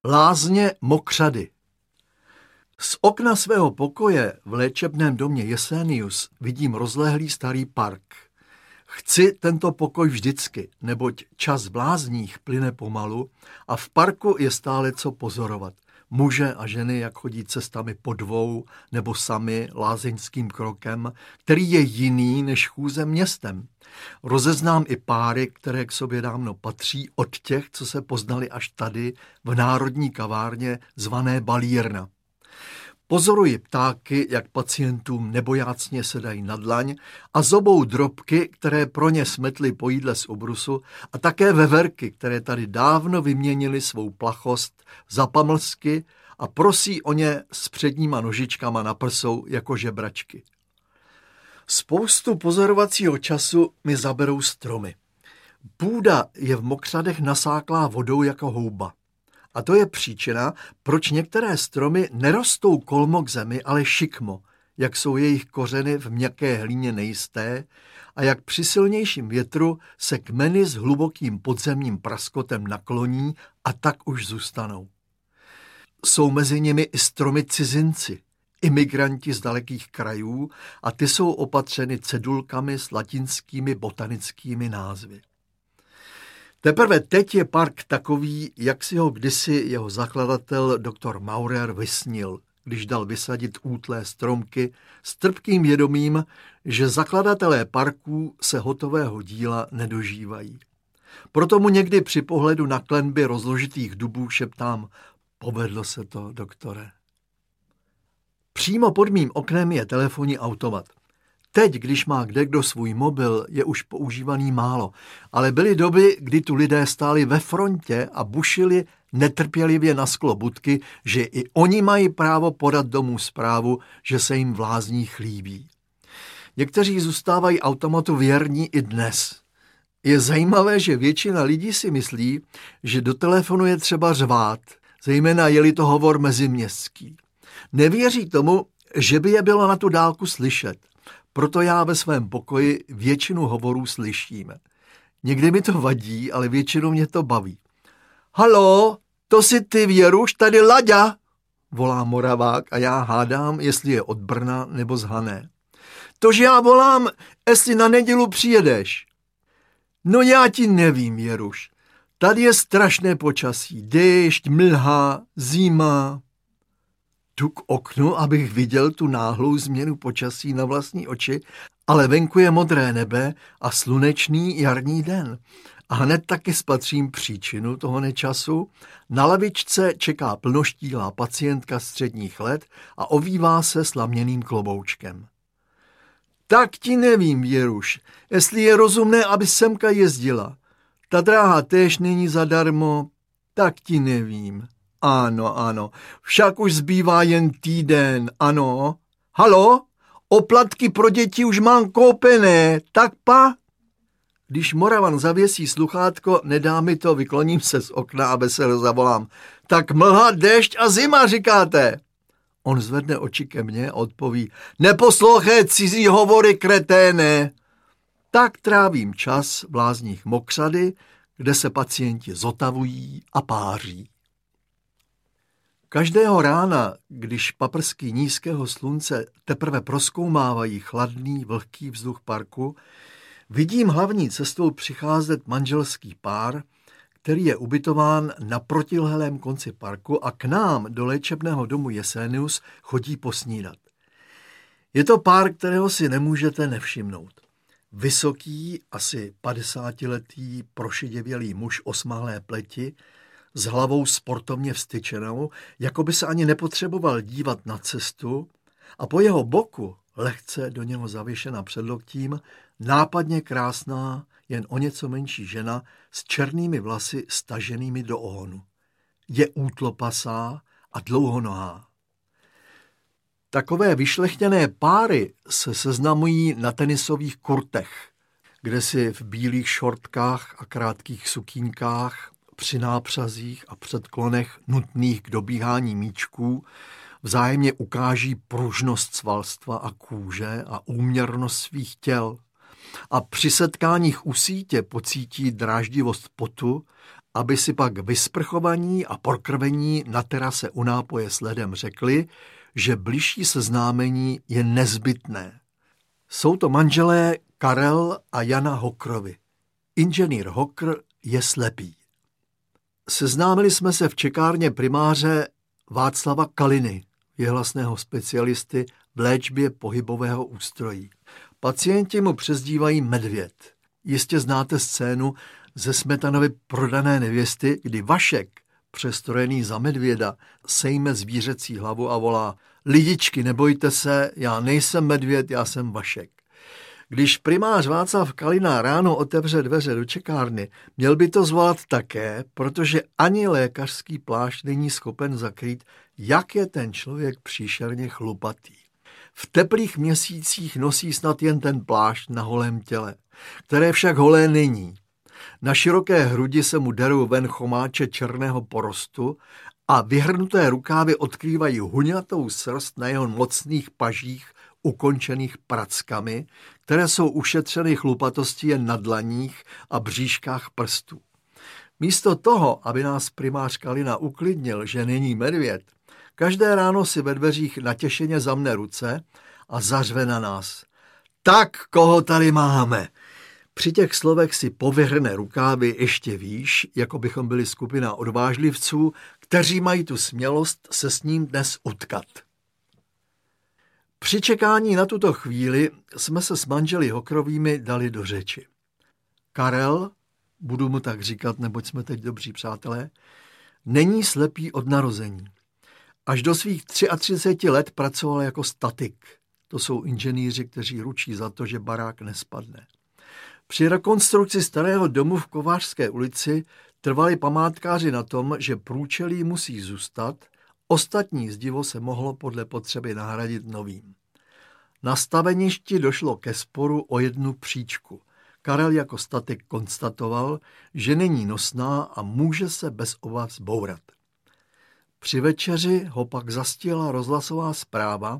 Lázně Mokřady. Z okna svého pokoje v léčebném domě Jesenius vidím rozlehlý starý park. Chci tento pokoj vždycky, neboť čas v lázních plyne pomalu a v parku je stále co pozorovat. Muže a ženy, jak chodí cestami po dvou nebo sami lázeňským krokem, který je jiný než chůze městem. Rozeznám i páry, které k sobě dávno patří, od těch, co se poznali až tady v národní kavárně zvané Balírna. Pozoruji ptáky, jak pacientům nebojácně sedají na dlaň a zobou drobky, které pro ně smetly po jídle z ubrusu, a také veverky, které tady dávno vyměnili svou plachost za pamlsky a prosí o ně s předníma nožičkama na prsou jako žebračky. Spoustu pozorovacího času mi zaberou stromy. Půda je v Mokřadech nasáklá vodou jako houba. A to je příčina, proč některé stromy nerostou kolmo k zemi, ale šikmo, jak jsou jejich kořeny v měkké hlíně nejisté a jak při silnějším větru se kmeny s hlubokým podzemním praskotem nakloní a tak už zůstanou. Jsou mezi nimi i stromy cizinci, imigranti z dalekých krajů, a ty jsou opatřeny cedulkami s latinskými botanickými názvy. Teprve teď je park takový, jak si ho kdysi jeho zakladatel dr. Maurer vysnil, když dal vysadit útlé stromky s trpkým vědomím, že zakladatelé parků se hotového díla nedožívají. Proto mu někdy při pohledu na klenby rozložitých dubů šeptám: povedlo se to, doktore. Přímo pod mým oknem je telefonní automat. Teď, když má kdekdo svůj mobil, je už používaný málo, ale byly doby, kdy tu lidé stáli ve frontě a bušili netrpělivě na sklo budky, že i oni mají právo podat domů zprávu, že se jim v lázních líbí. Někteří zůstávají automatu věrní i dnes. Je zajímavé, že většina lidí si myslí, že do telefonu je třeba řvát, zejména je-li to hovor meziměstský. Nevěří tomu, že by je bylo na tu dálku slyšet. Proto já ve svém pokoji většinu hovorů slyším. Někdy mi to vadí, ale většinou mě to baví. Halo, to jsi ty, Věruš, tady Laďa, volá Moravák a já hádám, jestli je od Brna nebo z Hané. Tož já volám, jestli na nedělu přijedeš. No já ti nevím, Věruš. Tady je strašné počasí, déšť, mlha, zima. Jdu k oknu, abych viděl tu náhlou změnu počasí na vlastní oči, ale venku je modré nebe a slunečný jarní den. A hned taky spatřím příčinu toho nečasu. Na lavičce čeká plnoštílá pacientka středních let a ovívá se slaměným kloboučkem. Tak ti nevím, Věruš, jestli je rozumné, aby semka jezdila. Ta dráha též není zadarmo, tak ti nevím. Ano, však už zbývá jen týden, ano. Halo, oplatky pro děti už mám koupené, tak pa? Když Moravan zavěsí sluchátko, nedá mi to, vykloním se z okna a vesele zavolám. Tak mlha, déšť a zima, říkáte? On zvedne oči ke mně a odpoví: neposlouchej cizí hovory, kreténe. Tak trávím čas v lázních Mokřady, kde se pacienti zotavují a páří. Každého rána, když paprsky nízkého slunce teprve prozkoumávají chladný, vlhký vzduch parku, vidím hlavní cestou přicházet manželský pár, který je ubytován na protilhelém konci parku a k nám do léčebného domu Jesenius chodí posnídat. Je to pár, kterého si nemůžete nevšimnout. Vysoký, asi 50letý, prošiděvělý muž osmálé pleti, s hlavou sportovně vstyčenou, jako by se ani nepotřeboval dívat na cestu, a po jeho boku, lehce do něho zavěšena předloktím, nápadně krásná, jen o něco menší žena s černými vlasy staženými do ohonu. Je útlopasá a dlouhonohá. Takové vyšlechtěné páry se seznamují na tenisových kurtech, kde si v bílých šortkách a krátkých sukínkách při nápřazích a předklonech nutných k dobíhání míčků vzájemně ukáží pružnost svalstva a kůže a úměrnost svých těl a při setkáních u sítě pocítí dráždivost potu aby si pak vysprchovaní a pokrvení na terase u nápoje s ledem řekli, že bližší seznámení je nezbytné. Jsou to manželé Karel a Jana Hokrovi. Inženýr Hokr je slepý. Seznámili jsme se v čekárně primáře Václava Kaliny, věhlasného specialisty v léčbě pohybového ústrojí. Pacienti mu přezdívají Medvěd. Jistě znáte scénu ze Smetanovy Prodané nevěsty, kdy Vašek, přestrojený za medvěda, sejme zvířecí hlavu a volá: lidičky, nebojte se, já nejsem medvěd, já jsem Vašek. Když primář Václav Kalina ráno otevře dveře do čekárny, měl by to zvolat také, protože ani lékařský plášť není schopen zakrýt, jak je ten člověk příšerně chlupatý. V teplých měsících nosí snad jen ten plášť na holém těle, které však holé není. Na široké hrudi se mu derou ven chomáče černého porostu a vyhrnuté rukávy odkrývají huňatou srst na jeho mocných pažích ukončených prackami, které jsou ušetřeny chlupatostí jen na dlaních a bříškách prstů. Místo toho, aby nás primář Kalina uklidnil, že není medvěd, každé ráno si ve dveřích natěšeně zamne ruce a zařve na nás: tak, koho tady máme? Při těch slovech si povyhrne rukávy ještě výš, jako bychom byli skupina odvážlivců, kteří mají tu smělost se s ním dnes utkat. Při čekání na tuto chvíli jsme se s manželi Hokrovými dali do řeči. Karel, budu mu tak říkat, neboť jsme teď dobří přátelé, není slepý od narození. Až do svých 33 let pracoval jako statik. To jsou inženýři, kteří ručí za to, že barák nespadne. Při rekonstrukci starého domu v Kovářské ulici trvali památkáři na tom, že průčelí musí zůstat, ostatní zdivo se mohlo podle potřeby nahradit novým. Na staveništi došlo ke sporu o jednu příčku. Karel jako statik konstatoval, že není nosná a může se bez obav zbourat. Při večeři ho pak zastihla rozhlasová zpráva,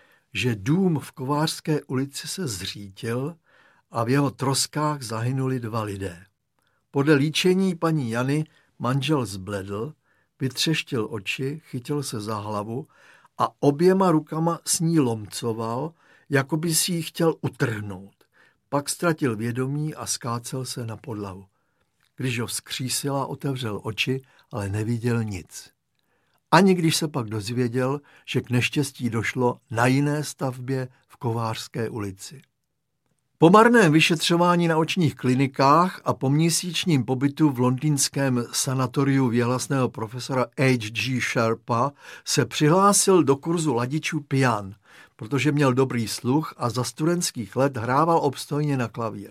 že dům v Kovářské ulici se zřítil a v jeho troskách zahynuli 2 lidé. Podle líčení paní Jany manžel zbledl, vytřeštil oči, chytil se za hlavu a oběma rukama s ní lomcoval, jako by si ji chtěl utrhnout. Pak ztratil vědomí a skácel se na podlahu. Když ho vzkřísila, otevřel oči, ale neviděl nic. Ani když se pak dozvěděl, že k neštěstí došlo na jiné stavbě v Kovářské ulici. Po marném vyšetřování na očních klinikách a po měsíčním pobytu v londýnském sanatoriu věhlasného profesora H.G. Sharpa se přihlásil do kurzu ladičů pian, protože měl dobrý sluch a za studentských let hrával obstojně na klavír.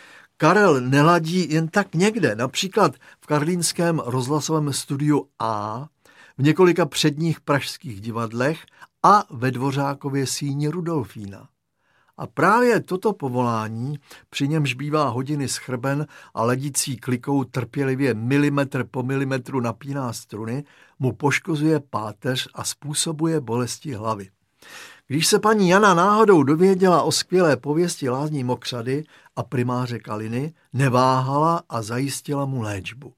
Karel neladí jen tak někde, například v karlínském rozhlasovém studiu A, v několika předních pražských divadlech a ve Dvořákově síni Rudolfína. A právě toto povolání, při němž bývá hodiny schrben a ledící klikou trpělivě milimetr po milimetru napíná struny, mu poškozuje páteř a způsobuje bolesti hlavy. Když se paní Jana náhodou dověděla o skvělé pověsti Lázní Mokřady a primáře Kaliny, neváhala a zajistila mu léčbu.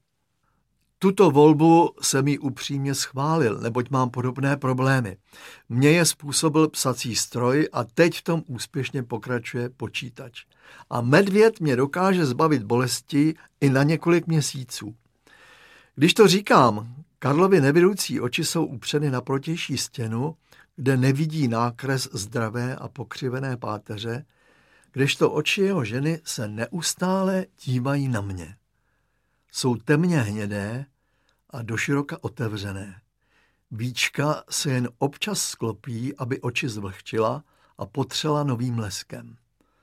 Tuto volbu jsem jí upřímně schválil, neboť mám podobné problémy. Mně je způsobil psací stroj a teď v tom úspěšně pokračuje počítač. A medvěd mě dokáže zbavit bolesti i na několik měsíců. Když to říkám, Karlovy nevidoucí oči jsou upřeny na protější stěnu, kde nevidí nákres zdravé a pokřivené páteře, kdežto oči jeho ženy se neustále dívají na mě. Jsou temně hnědé a doširoka otevřené. Víčka se jen občas sklopí, aby oči zvlhčila a potřela novým leskem.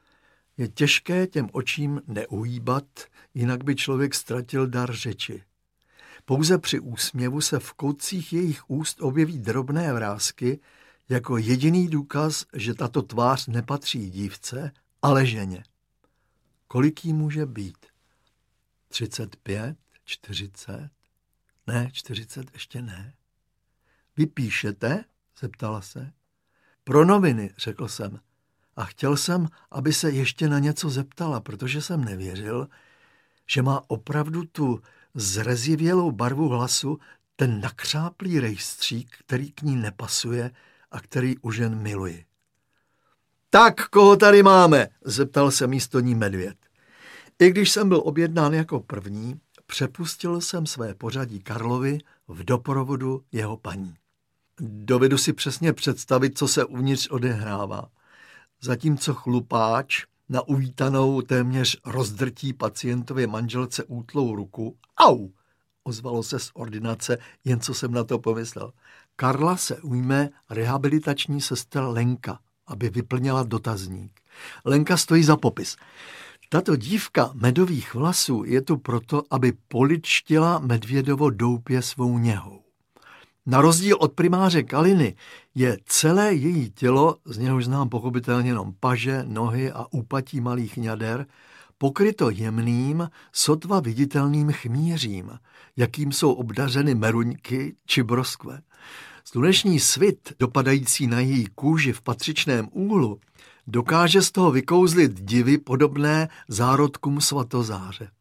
Je těžké těm očím neuhýbat, jinak by člověk ztratil dar řeči. Pouze při úsměvu se v koutcích jejich úst objeví drobné vrásky, jako jediný důkaz, že tato tvář nepatří dívce, ale ženě. Kolik jí může být? 35? 40? Ne, 40 ještě ne. Vy píšete? Zeptala se. Pro noviny, řekl jsem. A chtěl jsem, aby se ještě na něco zeptala, protože jsem nevěřil, že má opravdu tu zrezivělou barvu hlasu, ten nakřáplý rejstřík, který k ní nepasuje a který už jen miluji. Tak, koho tady máme? Zeptal se místo ní medvěd. I když jsem byl objednán jako první, přepustil jsem své pořadí Karlovi v doprovodu jeho paní. Dovedu si přesně představit, co se uvnitř odehrává. Zatímco chlupáč na uvítanou téměř rozdrtí pacientově manželce útlou ruku. Au! Ozvalo se z ordinace, jen co jsem na to pomyslel. Karla se ujme rehabilitační sestra Lenka, aby vyplnila dotazník. Lenka stojí za popis. Tato dívka medových vlasů je tu proto, aby poličtila medvědovo doupě svou něhou. Na rozdíl od primáře Kaliny je celé její tělo, z něhož znám pochopitelně jenom paže, nohy a úpatí malých ňader, pokryto jemným, sotva viditelným chmířím, jakým jsou obdařeny meruňky či broskve. Sluneční svit, dopadající na její kůži v patřičném úhlu, dokáže z toho vykouzlit divy podobné zárodkům svatozáře.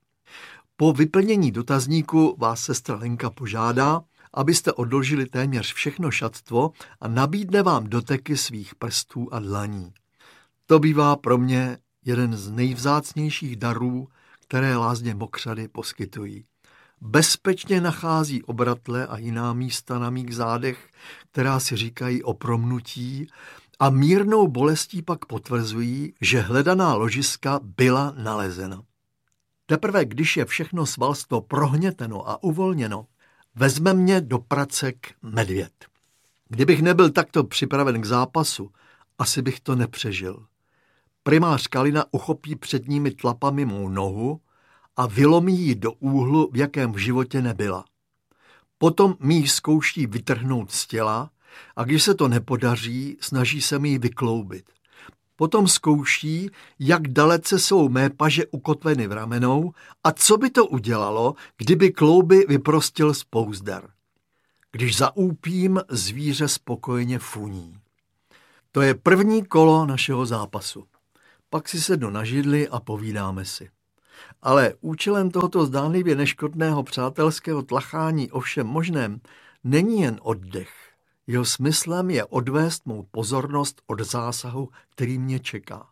Po vyplnění dotazníku vás sestra Lenka požádá, abyste odložili téměř všechno šatstvo a nabídne vám doteky svých prstů a dlaní. To bývá pro mě jeden z nejvzácnějších darů, které lázně Mokřady poskytují. Bezpečně nachází obratle a jiná místa na mých zádech, která si říkají o promnutí, a mírnou bolestí pak potvrzují, že hledaná ložiska byla nalezena. Teprve když je všechno svalstvo prohněteno a uvolněno, vezme mě do pracek medvěd. Kdybych nebyl takto připraven k zápasu, asi bych to nepřežil. Primář Kalina uchopí předními tlapami mou nohu a vylomí ji do úhlu, v jakém v životě nebyla. Potom mi ji zkouší vytrhnout z těla a když se to nepodaří, snaží se mi ji vykloubit. Potom zkouší, jak dalece jsou mé paže ukotveny v ramenou a co by to udělalo, kdyby klouby vyprostil z pouzdar. Když zaúpím, zvíře spokojeně funí. To je první kolo našeho zápasu. Pak si sednu na židli a povídáme si. Ale účelem tohoto zdánlivě neškodného přátelského tlachání o všem možném není jen oddech. Jeho smyslem je odvést mou pozornost od zásahu, který mě čeká.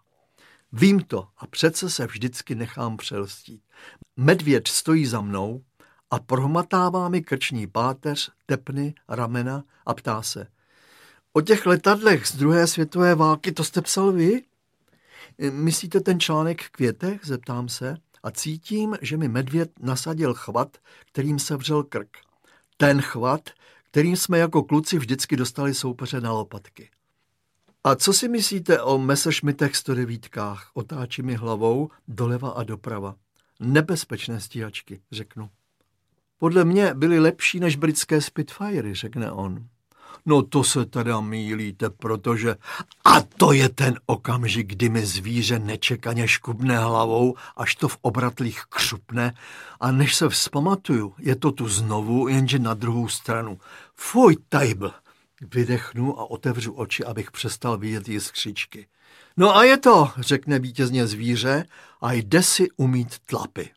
Vím to a přece se vždycky nechám přelstít. Medvěd stojí za mnou a prohmatává mi krční páteř, tepny, ramena a ptá se. O těch letadlech z druhé světové války to jste psal vy? Myslíte ten článek v Květech? Zeptám se a cítím, že mi medvěd nasadil chvat, kterým se vřel krk. Ten chvat, kterým jsme jako kluci vždycky dostali soupeře na lopatky. A co si myslíte o Messerschmittech 109? Otáčí mi hlavou doleva a doprava. Nebezpečné stíhačky, řeknu. Podle mě byly lepší než britské Spitfirey, řekne on. No to se teda mýlíte, protože... A to je ten okamžik, kdy mi zvíře nečekaně škubne hlavou, až to v obratlích křupne a než se vzpamatuju, je to tu znovu, jenže na druhou stranu. Fuj, tajbl! Vydechnu a otevřu oči, abych přestal vidět jiskřičky. No a je to, řekne vítězně zvíře a jde si umýt tlapy.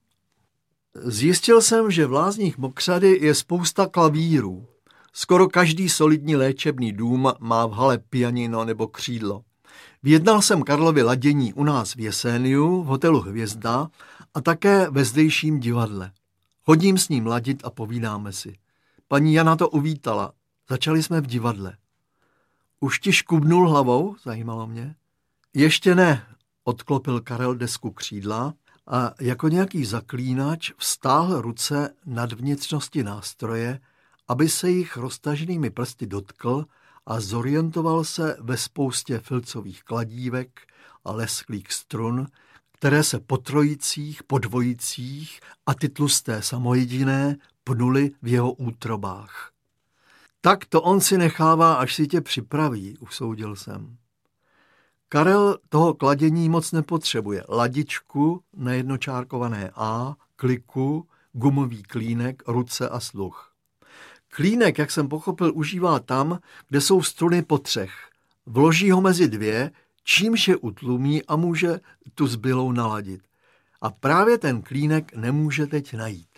Zjistil jsem, že v lázních Mokřady je spousta klavírů. Skoro každý solidní léčebný dům má v hale pianino nebo křídlo. Vyjednal jsem Karlovi ladění u nás v Jeséniu, v hotelu Hvězda a také ve zdejším divadle. Chodím s ním ladit a povídáme si. Paní Jana to uvítala. Začali jsme v divadle. Už ti škubnul hlavou? Zajímalo mě. Ještě ne, odklopil Karel desku křídla a jako nějaký zaklínač vztáhl ruce nad vnitřnosti nástroje, aby se jich roztaženými prsty dotkl a zorientoval se ve spoustě filcových kladívek a lesklých strun, které se po trojicích, po dvojicích a ty tlusté samojediné pnuly v jeho útrobách. Tak to on si nechává, až si tě připraví, usoudil jsem. Karel toho kladění moc nepotřebuje. Ladičku na jednočárkované A, kliku, gumový klínek, ruce a sluch. Klínek, jak jsem pochopil, užívá tam, kde jsou struny po 3. Vloží ho mezi 2, čímž je utlumí a může tu zbylou naladit. A právě ten klínek nemůže teď najít.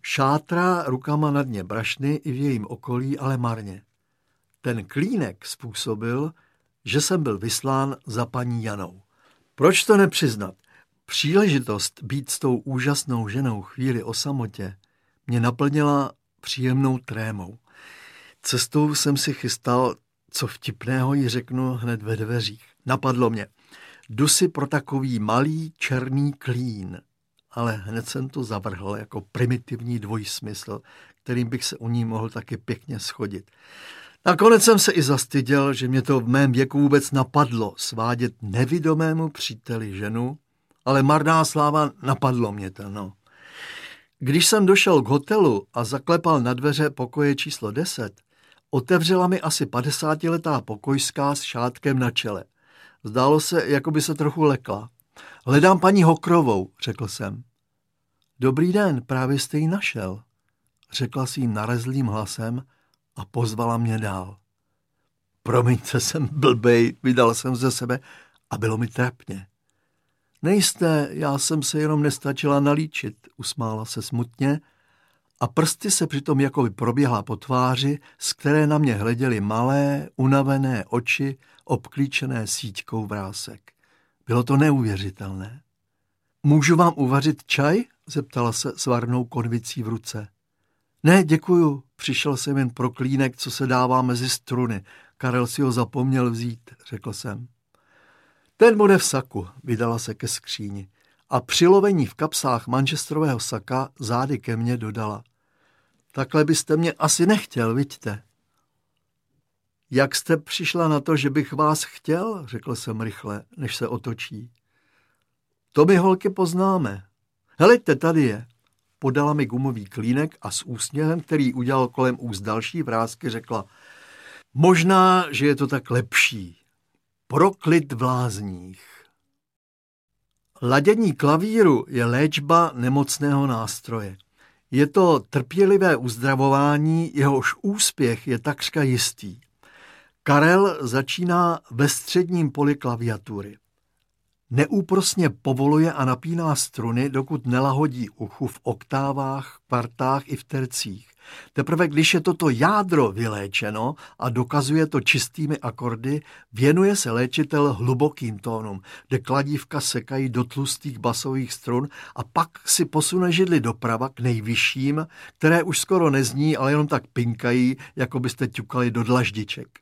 Šátrá rukama na dně brašny i v jejím okolí, ale marně. Ten klínek způsobil, že jsem byl vyslán za paní Janou. Proč to nepřiznat? Příležitost být s tou úžasnou ženou chvíli o samotě mě naplnila příjemnou trémou. Cestou jsem si chystal, co vtipného jí řeknu hned ve dveřích. Napadlo mě, jdu si pro takový malý černý klín, ale hned jsem to zavrhl jako primitivní dvojsmysl, kterým bych se u ní mohl taky pěkně schodit. Nakonec jsem se i zastyděl, že mě to v mém věku vůbec napadlo svádět nevidomému příteli ženu, ale marná sláva, napadlo mě to, no. Když jsem došel k hotelu a zaklepal na dveře pokoje číslo 10, otevřela mi asi 50letá pokojská s šátkem na čele. Zdálo se, jako by se trochu lekla. Hledám paní Hokrovou, řekl jsem. Dobrý den, právě jste ji našel, řekla svým narezlým hlasem a pozvala mě dál. Promiňte, jsem blbej, vydal jsem ze sebe a bylo mi trapně. Nejste, já jsem se jenom nestačila nalíčit, usmála se smutně a prsty se přitom jakoby proběhla po tváři, z které na mě hleděly malé, unavené oči, obklíčené síťkou vrásek. Bylo to neuvěřitelné. Můžu vám uvařit čaj? Zeptala se s varnou konvicí v ruce. Ne, děkuju, přišel jsem jen pro klínek, co se dává mezi struny. Karel si ho zapomněl vzít, řekl jsem. Ten bude v saku, vydala se ke skříni a při lovení v kapsách manchesterového saka zády ke mně dodala. Takhle byste mě asi nechtěl, viďte. Jak jste přišla na to, že bych vás chtěl, řekl jsem rychle, než se otočí. To my holky poznáme. Heleďte, tady je. Podala mi gumový klínek a s úsměvem, který udělal kolem úst další vrásky, řekla. Možná, že je to tak lepší. Proklit v lázních. Ladění klavíru je léčba nemocného nástroje. Je to trpělivé uzdravování, jehož úspěch je takřka jistý. Karel začíná ve středním poli klaviatury. Neúprosně povoluje a napíná struny, dokud nelahodí uchu v oktávách, kvartách i v tercích. Teprve když je toto jádro vyléčeno a dokazuje to čistými akordy, věnuje se léčitel hlubokým tónům, kde kladívka sekají do tlustých basových strun a pak si posune židli doprava k nejvyšším, které už skoro nezní, ale jenom tak pinkají, jako byste ťukali do dlaždiček.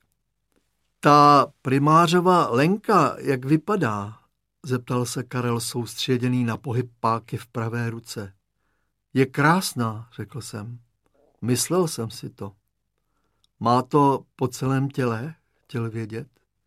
Ta primářova Lenka, jak vypadá? Zeptal se Karel soustředěný na pohyb páky v pravé ruce. Je krásná, řekl jsem. Myslel jsem si to. Má to po celém těle, chtěl vědět.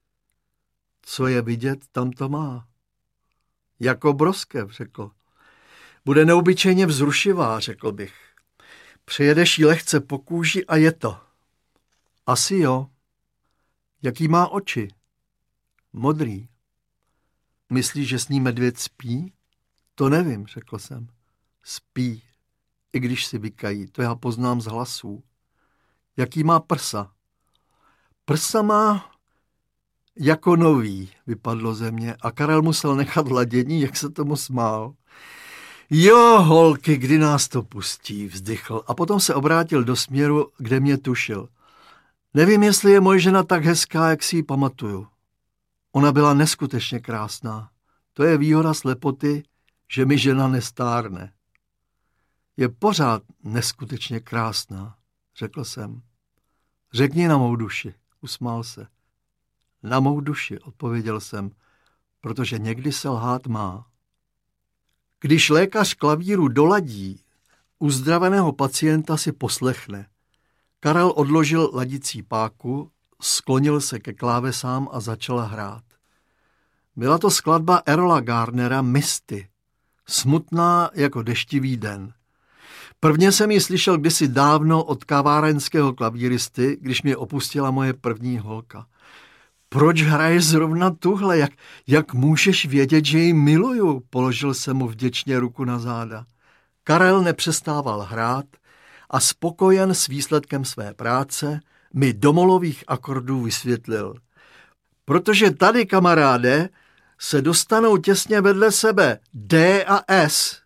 Co je vidět, tam to má. Jako broskev, řekl. Bude neobyčejně vzrušivá, řekl bych. Přejedeš jí lehce po kůži a je to. Asi jo. Jaký má oči? Modrý. Myslíš, že s ní medvěd spí? To nevím, řekl jsem. Spí, i když si vykají, to já poznám z hlasů. Jaký má prsa? Prsa má jako nový, vypadlo ze mě a Karel musel nechat ladění, jak se tomu smál. Jo, holky, kdy nás to pustí, vzdychl a potom se obrátil do směru, kde mě tušil. Nevím, jestli je moje žena tak hezká, jak si ji pamatuju. Ona byla neskutečně krásná. To je výhoda slepoty, že mi žena nestárne. Je pořád neskutečně krásná, řekl jsem. Řekni na mou duši, usmál se. Na mou duši, odpověděl jsem, protože někdy se lhát má. Když lékař klavíru doladí, uzdraveného pacienta si poslechne. Karel odložil ladicí páku, sklonil se ke klávesám a začal hrát. Byla to skladba Erola Garnera Misty, smutná jako deštivý den. Prvně jsem ji slyšel kdysi dávno od kavárenského klavíristy, když mě opustila moje první holka. Proč hraješ zrovna tuhle? Jak můžeš vědět, že ji miluju? Položil jsem mu vděčně ruku na záda. Karel nepřestával hrát a spokojen s výsledkem své práce mi do molových akordů vysvětlil. Protože tady, kamaráde, se dostanou těsně vedle sebe D a S.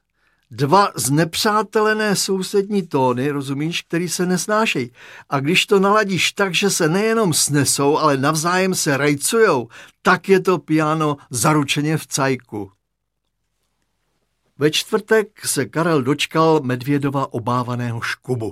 Dva znepřátelené sousední tóny, rozumíš, který se nesnášejí. A když to naladíš tak, že se nejenom snesou, ale navzájem se rajcujou, tak je to piano zaručeně v cajku. Ve čtvrtek se Karel dočkal Medvědova obávaného škubu.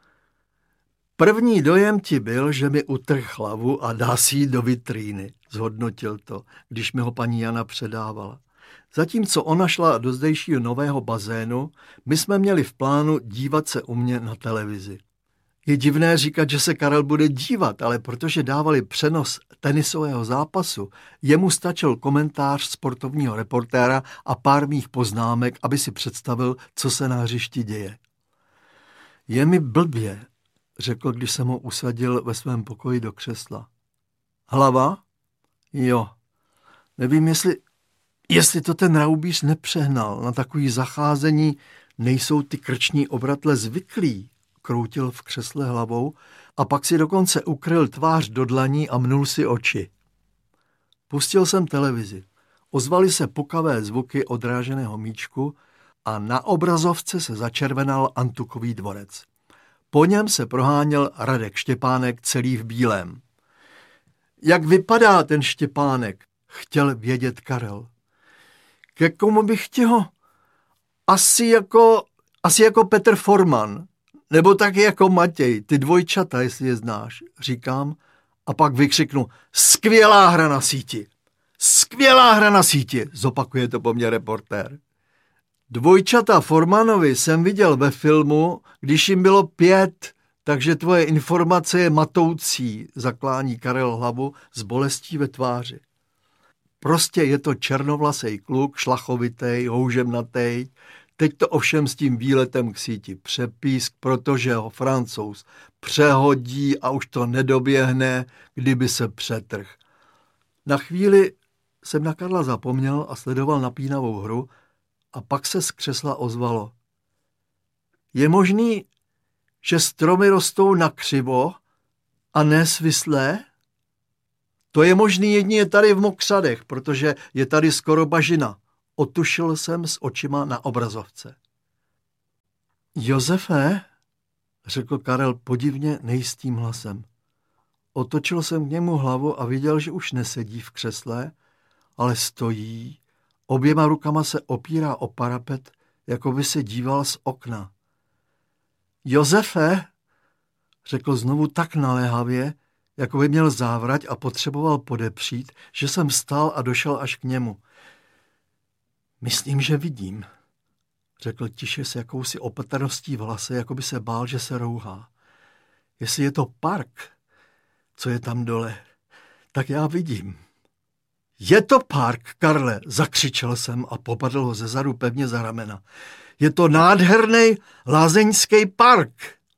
První dojem ti byl, že mi utrh hlavu a dá si ji do vitríny, zhodnotil to, když mi ho paní Jana předávala. Zatímco ona šla do zdejšího nového bazénu, my jsme měli v plánu dívat se u mě na televizi. Je divné říkat, že se Karel bude dívat, ale protože dávali přenos tenisového zápasu, jemu stačil komentář sportovního reportéra a pár mých poznámek, aby si představil, co se na hřišti děje. Je mi blbě, řekl, když jsem ho usadil ve svém pokoji do křesla. Hlava? Jo. Nevím, jestli to ten Raubíř nepřehnal. Na takový zacházení nejsou ty krční obratle zvyklí. Kroutil v křesle hlavou a pak si dokonce ukryl tvář do dlaní a mnul si oči. Pustil jsem televizi. Ozvaly se pukavé zvuky odráženého míčku a na obrazovce se začervenal Antukový dvorec. Po něm se proháněl Radek Štěpánek celý v bílém. Jak vypadá ten Štěpánek? Chtěl vědět Karel. Ke komu bych ti ho? Asi jako Petr Forman, nebo taky jako Matěj, ty dvojčata, jestli je znáš, říkám, a pak vykřiknu, skvělá hra na síti. Skvělá hra na síti, zopakuje to po mně reportér. Dvojčata Formanovi jsem viděl ve filmu, když jim bylo 5, takže tvoje informace je matoucí, zaklání Karel hlavu s bolestí ve tváři. Prostě je to černovlasej kluk, šlachovitej, houževnatej, teď to ovšem s tím výletem k síti přepísk, protože ho Francouz přehodí a už to nedoběhne, kdyby se přetrhl. Na chvíli jsem na Karla zapomněl a sledoval napínavou hru a pak se z křesla ozvalo. Je možný, že stromy rostou nakřivo a ne svislé? To je možný jedině tady v Mokřadech, protože je tady skoro bažina. Otušil jsem s očima na obrazovce. Josefe, řekl Karel podivně nejistým hlasem. Otočil jsem k němu hlavu a viděl, že už nesedí v křesle, ale stojí, oběma rukama se opírá o parapet, jako by se díval z okna. Josefe, řekl znovu tak naléhavě, jako by měl závrať a potřeboval podepřít, že jsem stál a došel až k němu. Myslím, že vidím, řekl tiše s jakousi opatrností v hlase, jako by se bál, že se rouhá. Jestli je to park, co je tam dole, tak já vidím. Je to park, Karle, zakřičel jsem a popadl ho zezadu pevně za ramena. Je to nádherný lázeňský park.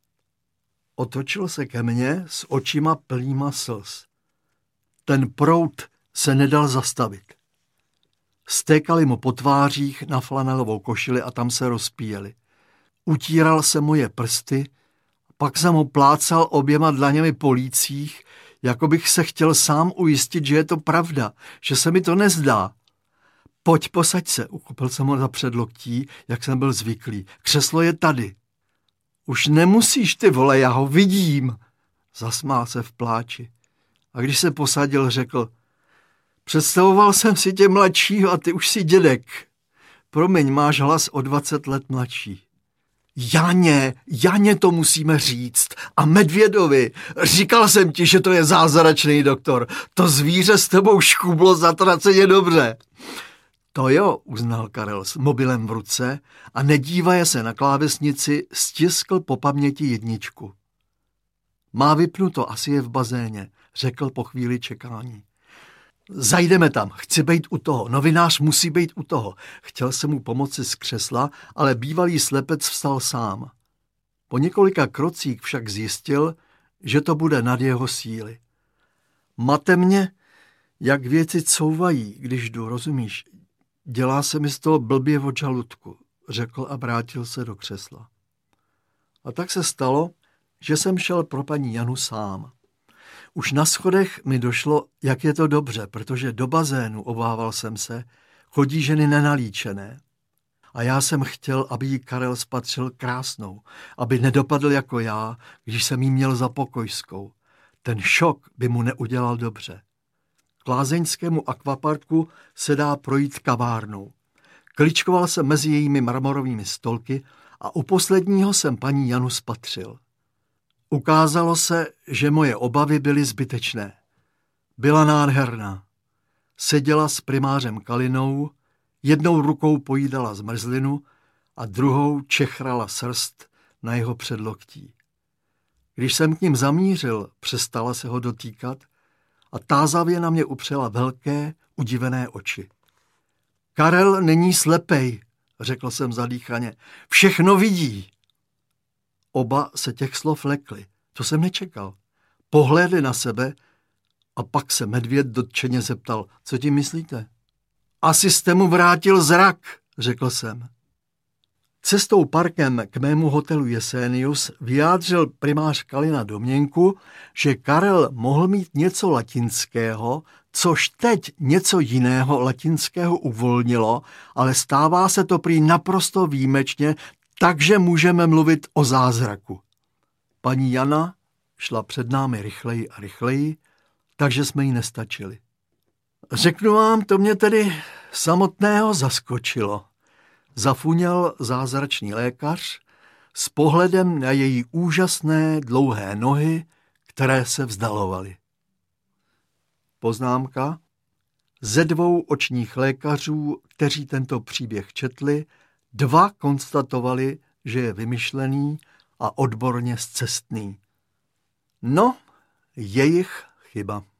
Otočil se ke mně s očima plnýma slz. Ten proud se nedal zastavit. Stékali mu po tvářích na flanelovou košili a tam se rozpíjeli. Utíral se moje prsty, pak jsem ho plácal oběma dlaněmi po lících, jako bych se chtěl sám ujistit, že je to pravda, že se mi to nezdá. Pojď, posaď se, uchopil jsem ho za předloktí, jak jsem byl zvyklý. Křeslo je tady. Už nemusíš, ty vole, já ho vidím, zasmál se v pláči. A když se posadil, řekl, představoval jsem si tě mladšího a ty už jsi dědek. Promiň, máš hlas o 20 let mladší. Janě to musíme říct. A Medvědovi, říkal jsem ti, že to je zázračný doktor. To zvíře s tebou škublo zatraceně dobře. To jo, uznal Karel s mobilem v ruce a nedívaje se na klávesnici, stiskl po paměti 1. Má vypnuto, asi je v bazéně, řekl po chvíli čekání. Zajdeme tam, chci být u toho, novinář musí být u toho. Chtěl jsem mu pomoci z křesla, ale bývalý slepec vstal sám. Po několika krocích však zjistil, že to bude nad jeho síly. Mate mě, jak věci couvají, když jdu, rozumíš? Dělá se mi z toho blbě od žaludku, řekl a vrátil se do křesla. A tak se stalo, že jsem šel pro paní Janu sám. Už na schodech mi došlo, jak je to dobře, protože do bazénu, obával jsem se, chodí ženy nenalíčené. a já jsem chtěl, aby jí Karel spatřil krásnou, aby nedopadl jako já, když jsem jí měl za pokojskou. Ten šok by mu neudělal dobře. K lázeňskému akvaparku se dá projít kavárnou. Kličkoval jsem mezi jejími marmorovými stolky a u posledního jsem paní Janu spatřil. Ukázalo se, že moje obavy byly zbytečné. Byla nádherná. Seděla s primářem Kalinou, jednou rukou pojídala zmrzlinu a druhou čechrala srst na jeho předloktí. Když jsem k ním zamířil, přestala se ho dotýkat a tázavě na mě upřela velké, udivené oči. Karel není slepej, řekl jsem zadýchaně. Všechno vidí. Oba se těch slov lekli. To jsem nečekal. Pohlédli na sebe a pak se medvěd dotčeně zeptal, co tím myslíte? Asi jste mu vrátil zrak, řekl jsem. Cestou parkem k mému hotelu Jesenius vyjádřil primář Kalina domněnku, že Karel mohl mít něco latinského, což teď něco jiného latinského uvolnilo, ale stává se to prý naprosto výjimečně, takže můžeme mluvit o zázraku. Paní Jana šla před námi rychleji a rychleji, takže jsme jí nestačili. Řeknu vám, to mě tedy samotného zaskočilo. Zafuněl zázračný lékař s pohledem na její úžasné dlouhé nohy, které se vzdalovaly. Poznámka. Ze 2 očních lékařů, kteří tento příběh četli, 2 konstatovali, že je vymyšlený a odborně scestný. No, jejich chyba.